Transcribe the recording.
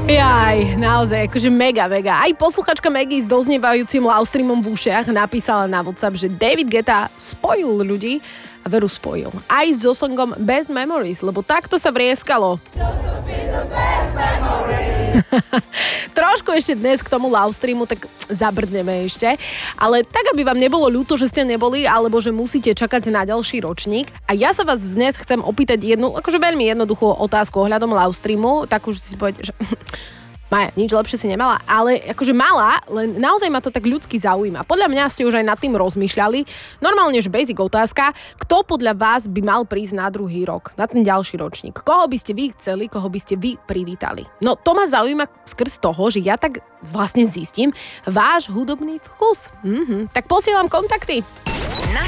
Jaj, naozaj, akože mega. Aj posluchačka Maggie s doznievajúcim livestreamom v ušiach napísala na WhatsApp, že David Guetta spojil ľudí a veru spojil. Aj so songom Best Memories, lebo takto sa vrieskalo. Trošku ešte dnes k tomu livestreamu, tak zabrdneme ešte. Ale tak, aby vám nebolo ľúto, že ste neboli, alebo že musíte čakať na ďalší ročník. A ja sa vás dnes chcem opýtať jednu, akože veľmi jednoduchú otázku ohľadom livestreamu. Tak už si povedať, že Maja, nič lepšie si nemala, ale akože mala, len naozaj ma to tak ľudsky zaujíma. Podľa mňa ste už aj nad tým rozmýšľali. Normálne, že basic otázka, kto podľa vás by mal prísť na druhý rok, na ten ďalší ročník? Koho by ste vy chceli, koho by ste vy privítali? No to ma zaujíma skrz toho, že ja tak vlastne zistím váš hudobný vkus. Tak posielam kontakty.